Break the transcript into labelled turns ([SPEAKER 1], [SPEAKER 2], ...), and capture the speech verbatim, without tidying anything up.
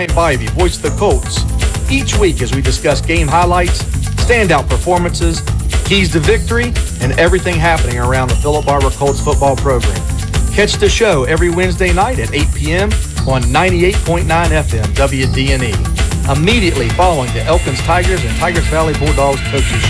[SPEAKER 1] Brian Bivey, voice of the Colts, each week as we discuss game highlights, standout performances, keys to victory, and everything happening around the Philip Barber Colts football program. Catch the show every Wednesday night at eight p.m. on ninety-eight point nine F M W D N E, immediately following the Elkins Tigers and Tigers Valley Bulldogs coaches show.